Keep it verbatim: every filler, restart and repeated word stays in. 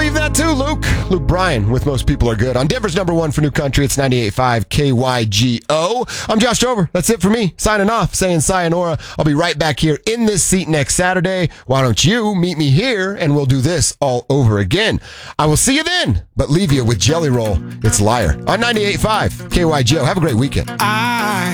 believe that too, Luke. Luke Bryan with Most People Are Good. On Denver's number one for New Country, it's ninety-eight point five K Y G O. I'm Josh Drover. That's it for me. Signing off, saying sayonara. I'll be right back here in this seat next Saturday. Why don't you meet me here and we'll do this all over again. I will see you then, but leave you with Jelly Roll. It's Liar on ninety-eight point five K Y G O. Have a great weekend. I